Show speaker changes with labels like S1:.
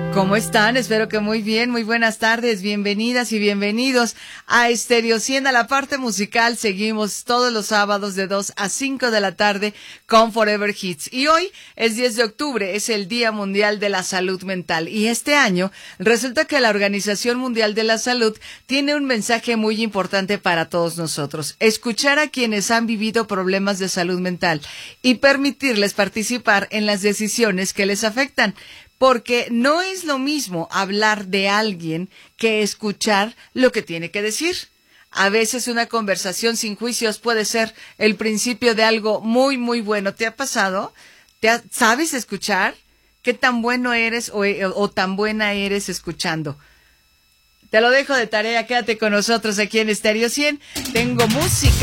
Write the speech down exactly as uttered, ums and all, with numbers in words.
S1: ¿Cómo están? Espero que muy bien, muy buenas tardes, bienvenidas y bienvenidos a Estéreo cien, a la parte musical. Seguimos todos los sábados de dos a cinco de la tarde con Forever Hits. Y hoy es diez de octubre, es el Día Mundial de la Salud Mental. Y este año resulta que la Organización Mundial de la Salud tiene un mensaje muy importante para todos nosotros: escuchar a quienes han vivido problemas de salud mental y permitirles participar en las decisiones que les afectan. Porque no es lo mismo hablar de alguien que escuchar lo que tiene que decir. A veces una conversación sin juicios puede ser el principio de algo muy, muy bueno. ¿Te ha pasado? ¿Te ha, ¿Sabes escuchar? ¿Qué tan bueno eres o, o tan buena eres escuchando? Te lo dejo de tarea, quédate con nosotros aquí en Estéreo cien. Tengo música.